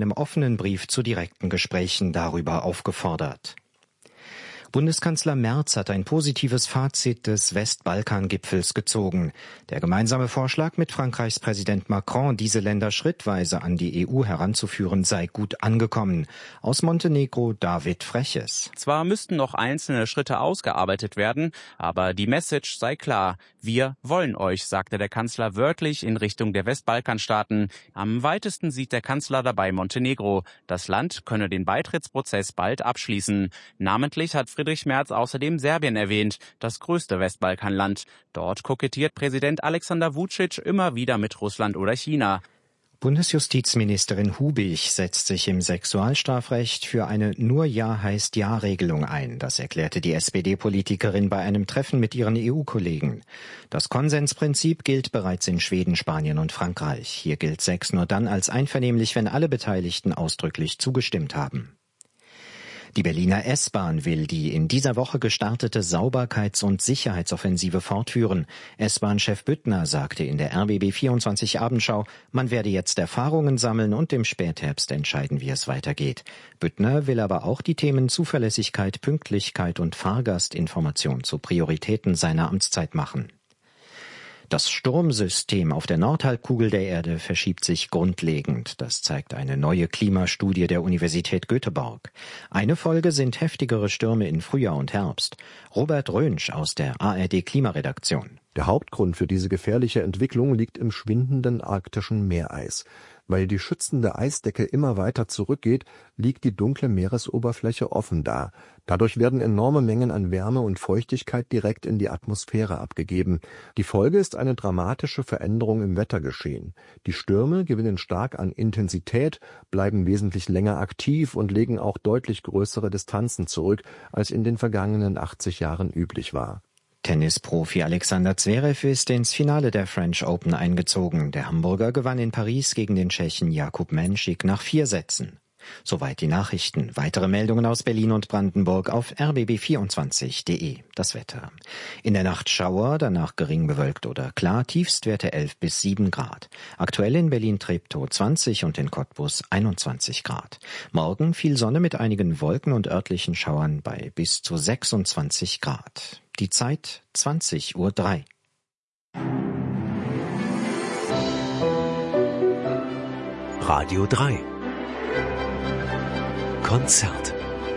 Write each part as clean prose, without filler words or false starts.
einem offenen Brief zu direkten Gesprächen darüber aufgefordert. Bundeskanzler Merz hat ein positives Fazit des Westbalkan-Gipfels gezogen. Der gemeinsame Vorschlag mit Frankreichs Präsident Macron, diese Länder schrittweise an die EU heranzuführen, sei gut angekommen. Aus Montenegro David Freches. Zwar müssten noch einzelne Schritte ausgearbeitet werden, aber die Message sei klar. Wir wollen euch, sagte der Kanzler wörtlich in Richtung der Westbalkanstaaten. Am weitesten sieht der Kanzler dabei Montenegro. Das Land könne den Beitrittsprozess bald abschließen. Namentlich hat Friedrich Merz außerdem Serbien erwähnt, das größte Westbalkanland. Dort kokettiert Präsident Alexander Vučić immer wieder mit Russland oder China. Bundesjustizministerin Hubig setzt sich im Sexualstrafrecht für eine Nur-Ja-heißt-Ja-Regelung ein. Das erklärte die SPD-Politikerin bei einem Treffen mit ihren EU-Kollegen. Das Konsensprinzip gilt bereits in Schweden, Spanien und Frankreich. Hier gilt Sex nur dann als einvernehmlich, wenn alle Beteiligten ausdrücklich zugestimmt haben. Die Berliner S-Bahn will die in dieser Woche gestartete Sauberkeits- und Sicherheitsoffensive fortführen. S-Bahn-Chef Büttner sagte in der RBB24 Abendschau, man werde jetzt Erfahrungen sammeln und im Spätherbst entscheiden, wie es weitergeht. Büttner will aber auch die Themen Zuverlässigkeit, Pünktlichkeit und Fahrgastinformation zu Prioritäten seiner Amtszeit machen. Das Sturmsystem auf der Nordhalbkugel der Erde verschiebt sich grundlegend. Das zeigt eine neue Klimastudie der Universität Göteborg. Eine Folge sind heftigere Stürme in Frühjahr und Herbst. Robert Rönsch aus der ARD-Klimaredaktion. Der Hauptgrund für diese gefährliche Entwicklung liegt im schwindenden arktischen Meereis. Weil die schützende Eisdecke immer weiter zurückgeht, liegt die dunkle Meeresoberfläche offen da. Dadurch werden enorme Mengen an Wärme und Feuchtigkeit direkt in die Atmosphäre abgegeben. Die Folge ist eine dramatische Veränderung im Wettergeschehen. Die Stürme gewinnen stark an Intensität, bleiben wesentlich länger aktiv und legen auch deutlich größere Distanzen zurück, als in den vergangenen 80 Jahren üblich war. Tennisprofi Alexander Zverev ist ins Finale der French Open eingezogen. Der Hamburger gewann in Paris gegen den Tschechen Jakub Menšík nach 4 Sätzen. Soweit die Nachrichten. Weitere Meldungen aus Berlin und Brandenburg auf rbb24.de. Das Wetter. In der Nacht Schauer, danach gering bewölkt oder klar, Tiefstwerte 11 bis 7 Grad. Aktuell in Berlin-Treptow 20 und in Cottbus 21 Grad. Morgen viel Sonne mit einigen Wolken und örtlichen Schauern bei bis zu 26 Grad. Die Zeit 20:03 Uhr. Radio 3 Konzert.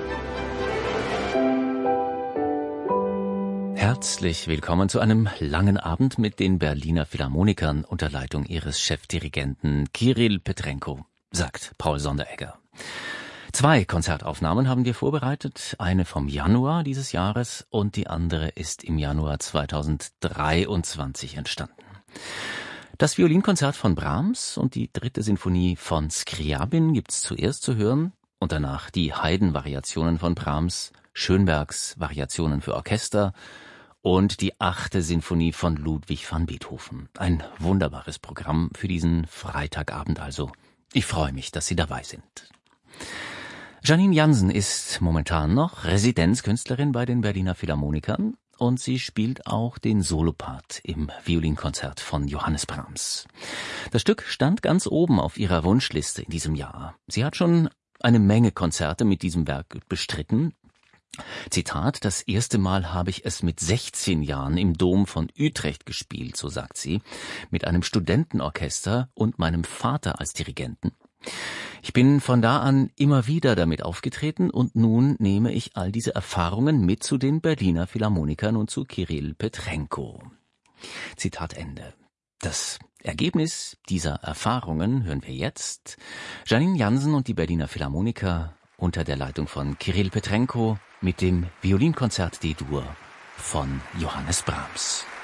Herzlich willkommen zu einem langen Abend mit den Berliner Philharmonikern unter Leitung ihres Chefdirigenten Kirill Petrenko, sagt Paul Sonderegger. 2 Konzertaufnahmen haben wir vorbereitet, eine vom Januar dieses Jahres und die andere ist im Januar 2023 entstanden. Das Violinkonzert von Brahms und die 3. Sinfonie von Scriabin gibt's zuerst zu hören und danach die Haydn-Variationen von Brahms, Schönbergs Variationen für Orchester und die 8. Sinfonie von Ludwig van Beethoven. Ein wunderbares Programm für diesen Freitagabend also. Ich freue mich, dass Sie dabei sind. Janine Jansen ist momentan noch Residenzkünstlerin bei den Berliner Philharmonikern und sie spielt auch den Solopart im Violinkonzert von Johannes Brahms. Das Stück stand ganz oben auf ihrer Wunschliste in diesem Jahr. Sie hat schon eine Menge Konzerte mit diesem Werk bestritten. Zitat, das erste Mal habe ich es mit 16 Jahren im Dom von Utrecht gespielt, so sagt sie, mit einem Studentenorchester und meinem Vater als Dirigenten. Ich bin von da an immer wieder damit aufgetreten und nun nehme ich all diese Erfahrungen mit zu den Berliner Philharmonikern und zu Kirill Petrenko. Zitat Ende. Das Ergebnis dieser Erfahrungen hören wir jetzt. Janine Jansen und die Berliner Philharmoniker unter der Leitung von Kirill Petrenko mit dem Violinkonzert D-Dur von Johannes Brahms.